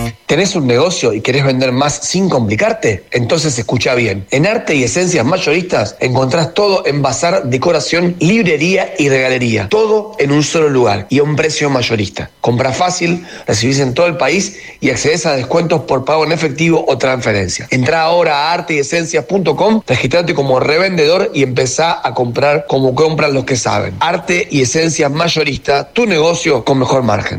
¿Tenés un negocio y querés vender más sin complicarte? Entonces escucha bien. En Arte y Esencias Mayoristas encontrás todo en bazar, decoración, librería y regalería. Todo en un solo lugar y a un precio mayorista. Compra fácil, recibís en todo el país y accedes a descuentos por pago en efectivo o transferencia. Entrá ahora a artyesencias.com, registrate como revendedor y empezá a comprar como compran los que saben. Arte y Esencias Mayoristas, tu negocio con mejor margen.